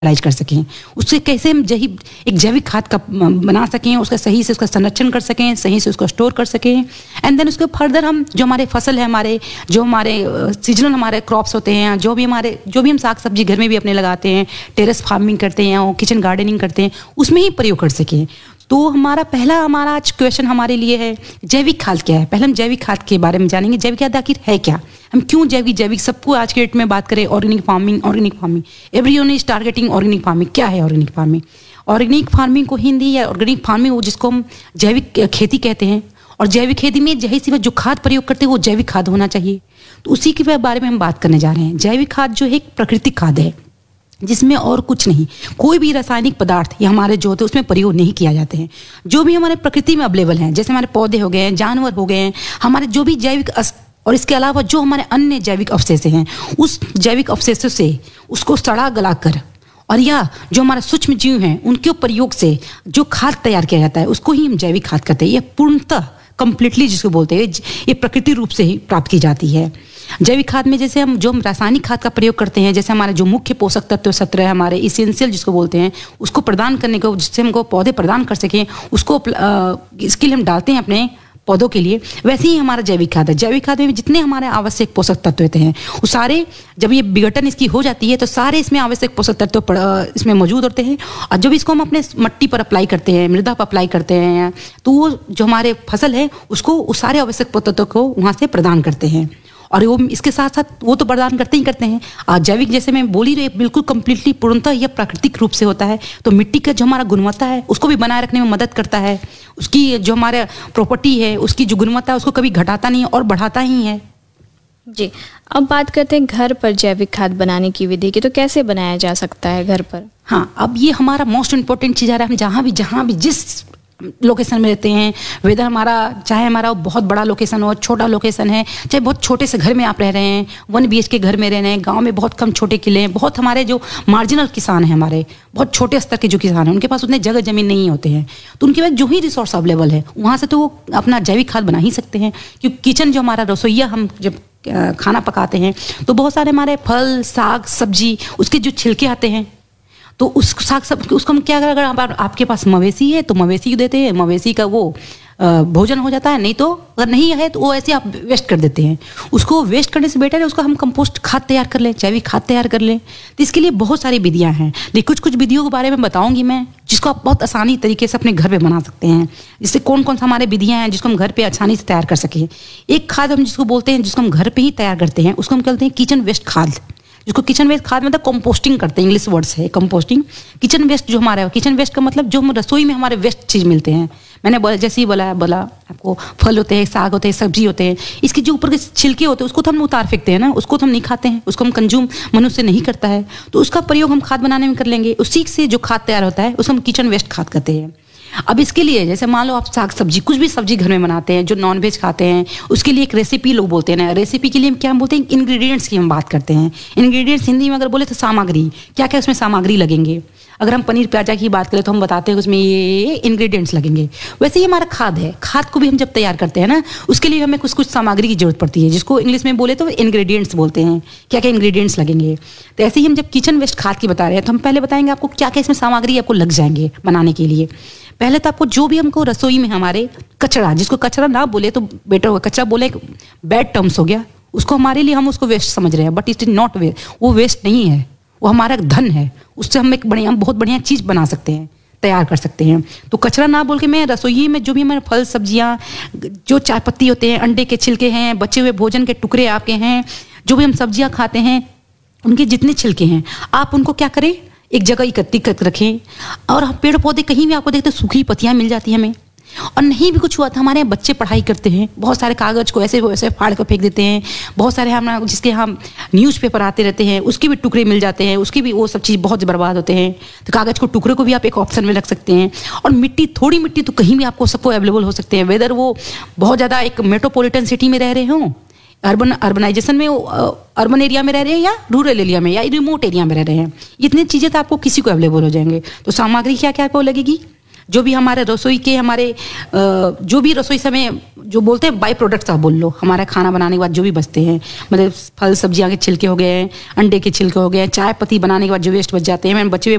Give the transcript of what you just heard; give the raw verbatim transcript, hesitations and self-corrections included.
Utilise कर सकें, उससे कैसे हम जही एक जैविक खाद का बना सकें, उसका सही से उसका संरक्षण कर सकें, सही से उसको स्टोर कर सकें, एंड देन उसके फर्दर हम जो हमारे फसल है, हमारे जो हमारे सीजनल हमारे क्रॉप्स होते हैं, जो भी हमारे जो भी हम साग सब्जी घर में भी अपने लगाते हैं, टेरेस फार्मिंग करते हैं और किचन गार्डनिंग करते हैं, उसमें ही प्रयोग कर सकें। तो हमारा पहला हमारा आज क्वेश्चन हमारे लिए है जैविक खाद क्या है। पहले हम जैविक खाद के बारे में जानेंगे। जैविक खाद आखिर है क्या, हम क्यों जैविक जैविक सबको आज के डेट में बात करें organic farming organic farming everyone is targeting organic farming. क्या है ऑर्गेनिक फार्मिंग? ऑर्गेनिक फार्मिंग को हिंदी या ऑर्गेनिक फार्मिंग वो जिसको हम जैविक खेती कहते हैं, और जैविक खेती में जही सी जो खाद प्रयोग करते हैं वो जैविक खाद होना चाहिए। तो उसी के बारे में हम बात करने जा रहे हैं। जैविक खाद जो है एक प्राकृतिक खाद है जिसमें और कुछ नहीं, कोई भी रासायनिक पदार्थ या हमारे जो होते हैं उसमें प्रयोग नहीं किया जाते हैं। जो भी हमारे प्रकृति में अवेलेबल हैं, जैसे हमारे पौधे हो गए हैं, जानवर हो गए हैं, हमारे जो भी जैविक और इसके अलावा जो हमारे अन्य जैविक अवशेष हैं, उस जैविक अवशेषों से उसको सड़ा गला कर और या जो हमारे सूक्ष्म जीव हैं उनके प्रयोग से जो खाद तैयार किया जाता है उसको ही हम जैविक खाद कहते हैं। यह पूर्णतः कंप्लीटली जिसको बोलते हैं ये प्रकृति रूप से ही प्राप्त की जाती है। जैविक खाद में जैसे हम जो हम रासायनिक खाद का प्रयोग करते हैं, जैसे हमारे जो मुख्य पोषक तत्व सत्र है, हमारे इसेंशियल जिसको बोलते हैं, उसको प्रदान करने को जिससे हमको पौधे प्रदान कर सकें, उसको आ, इसके लिए हम डालते हैं अपने पौधों के लिए। वैसे ही हमारा जैविक खाद है। जैविक खाद में जितने हमारे आवश्यक पोषक तत्व होते हैं वो सारे जब ये विघटन इसकी हो जाती है तो सारे इसमें आवश्यक पोषक तत्व इसमें मौजूद होते हैं। और जब इसको हम अपने मट्टी पर अप्लाई करते हैं, मृदा पर अप्लाई करते हैं, तो वो जो हमारे फसल है उसको उस सारे आवश्यक पोषक तत्व को वहाँ से प्रदान करते हैं। और वो इसके साथ साथ वो तो प्रदान करते ही करते हैं। और जैविक जैसे मैं बोली रही बिल्कुल कंप्लीटली पूर्णतः यह प्राकृतिक रूप से होता है। तो मिट्टी का जो हमारा गुणवत्ता है उसको भी बनाए रखने में मदद करता है। उसकी जो हमारे प्रॉपर्टी है उसकी जो गुणवत्ता है उसको कभी घटाता नहीं और बढ़ाता ही है। जी, अब बात करते हैं घर पर जैविक खाद बनाने की विधि की। तो कैसे बनाया जा सकता है घर पर? हाँ, अब ये हमारा मोस्ट इम्पोर्टेंट चीज़ आ रहा है। हम जहाँ भी जहाँ भी जिस लोकेशन में रहते हैं, वेदर हमारा चाहे हमारा बहुत बड़ा लोकेशन हो, छोटा लोकेशन है, चाहे बहुत छोटे से घर में आप रह रहे हैं, वन बी एच के घर में रह रहे हैं, गांव में बहुत कम छोटे किले हैं, बहुत हमारे जो मार्जिनल किसान हैं, हमारे बहुत छोटे स्तर के जो किसान हैं, उनके पास उतने जगह जमीन नहीं होते हैं, तो उनके पास जो ही रिसोर्स अवेलेबल है वहाँ से तो वो अपना जैविक खाद बना ही सकते हैं। क्योंकि किचन जो हमारा रसोईया हम जब खाना पकाते हैं तो बहुत सारे हमारे फल साग सब्जी उसके जो छिलके आते हैं तो उस साग सब उसको हम क्या करें, अगर आप, आपके पास मवेशी है तो मवेशी को देते हैं, मवेशी का वो आ, भोजन हो जाता है। नहीं तो अगर नहीं है तो वो ऐसे आप वेस्ट कर देते हैं। उसको वेस्ट करने से बेटर है उसको हम कंपोस्ट खाद तैयार कर लें, जैविक खाद तैयार कर लें। तो इसके लिए बहुत सारी विधियां हैं, लेकिन कुछ कुछ विधियों के बारे में बताऊंगी मैं जिसको आप बहुत आसानी तरीके से अपने घर पे बना सकते हैं। जिससे कौन कौन सा हमारे विधियां हैं जिसको हम घर पे आसानी से तैयार कर सकें। एक खाद हम जिसको बोलते हैं जिसको हम घर पे ही तैयार करते हैं उसको हम कहते हैं किचन वेस्ट खाद, जिसको किचन वेस्ट खाद मतलब कंपोस्टिंग करते हैं, इंग्लिश वर्ड्स है कंपोस्टिंग। किचन वेस्ट जो हमारा है, किचन वेस्ट का मतलब जो हम रसोई में हमारे वेस्ट चीज़ मिलते हैं, मैंने जैसे ही बोला बोला आपको फल होते हैं, साग होते हैं, सब्जी होते हैं, इसके जो ऊपर के छिलके होते हैं उसको तो हम उतार फेंकते हैं ना, उसको तो हम नहीं खाते हैं, उसको हम कंज्यूम मनुष्य नहीं करता है, तो उसका प्रयोग हम खाद बनाने में कर लेंगे। उसी से जो खाद तैयार होता है उसको हम किचन वेस्ट खाद कहते हैं। अब इसके लिए जैसे मान लो आप साग सब्जी कुछ भी सब्जी घर में बनाते हैं, जो नॉन वेज खाते हैं, उसके लिए एक रेसिपी लोग बोलते हैं ना, रेसिपी के लिए हम क्या बोलते हैं, इंग्रेडिएंट्स की हम बात करते हैं। इंग्रेडिएंट्स हिंदी में अगर बोले तो सामग्री, क्या क्या उसमें सामग्री लगेंगे। अगर हम पनीर प्याजा की बात करें तो हम बताते हैं उसमें ये इंग्रेडिएंट्स लगेंगे। वैसे ही हमारा खाद है, खाद को भी हम जब तैयार करते हैं ना उसके लिए हमें कुछ कुछ सामग्री की जरूरत पड़ती है, जिसको इंग्लिश में बोले तो इंग्रेडिएंट्स बोलते हैं, क्या क्या इंग्रेडिएंट्स लगेंगे। तो ऐसे ही हम जब किचन वेस्ट खाद की बता रहे हैं तो हम पहले बताएंगे आपको क्या क्या इसमें सामग्री आपको लग जाएंगे बनाने के लिए। पहले तो आपको जो भी हमको रसोई में हमारे कचरा, जिसको कचरा ना बोले तो बेटर होगा, कचरा बोले बैड टर्म्स हो गया, उसको हमारे लिए हम उसको वेस्ट समझ रहे हैं, but it is not waste. वो वेस्ट नहीं है, वो हमारा धन है, उससे हम एक बढ़िया बहुत बढ़िया चीज़ बना सकते हैं, तैयार कर सकते हैं। तो कचरा ना बोल के मैं रसोई में जो भी हमारे फल सब्जियां, जो चाय पत्ती होते हैं, अंडे के छिलके हैं, बचे हुए भोजन के टुकड़े आपके हैं, जो भी हम सब्जियां खाते हैं उनके जितने छिलके हैं आप उनको क्या करें, एक जगह इकट्ठी करके रखें। और पेड़ पौधे कहीं भी आपको देखते हैं सूखी पत्तियां मिल जाती हैं हमें, और नहीं भी कुछ हुआ था, हमारे बच्चे पढ़ाई करते हैं, बहुत सारे कागज़ को ऐसे वैसे फाड़ कर फेंक देते हैं, बहुत सारे हम जिसके हम न्यूज़पेपर आते रहते हैं उसके भी टुकड़े मिल जाते हैं, उसके भी वो सब चीज़ बहुत बर्बाद होते हैं। तो कागज़ को टुकड़े को भी आप एक ऑप्शन में रख सकते हैं। और मिट्टी, थोड़ी मिट्टी तो कहीं भी आपको सबको अवेलेबल हो सकते हैं, वेदर वो बहुत ज़्यादा एक मेट्रोपॉलिटन सिटी में रह रहे हों, अर्बन अर्बनाइजेशन में, अर्बन एरिया में रह रहे हैं या रूरल एरिया में या रिमोट एरिया में रह रहे हैं, इतनी चीज़ें तो आपको किसी को अवेलेबल हो जाएंगे। तो सामग्री क्या क्या आपको लगेगी, जो भी हमारे रसोई के हमारे जो भी रसोई समय जो बोलते हैं बाई प्रोडक्ट्स आप बोल लो, हमारा खाना बनाने के बाद जो भी बचते हैं, मतलब फल सब्जियां के छिलके हो गए, अंडे के छिलके हो गए, चाय पत्ती बनाने के बाद जो वेस्ट बच जाते हैं, मैंने बचे हुए